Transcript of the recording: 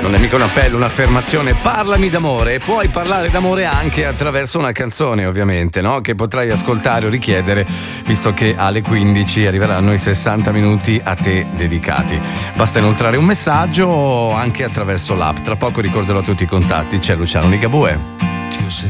Non è mica un appello, un'affermazione. Parlami d'amore, e puoi parlare d'amore anche attraverso una canzone, ovviamente, no? Che potrai ascoltare o richiedere, visto che alle 15 arriveranno i 60 minuti a te dedicati. Basta inoltrare un messaggio anche attraverso l'app. Tra poco ricorderò tutti i contatti. C'è Luciano Ligabue. Ti ho